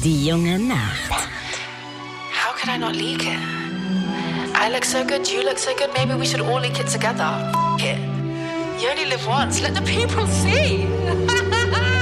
Die junge Nacht. How could I not leak it? I look so good, you look so good, maybe we should all leak it together. F it. You only live once, let the people see.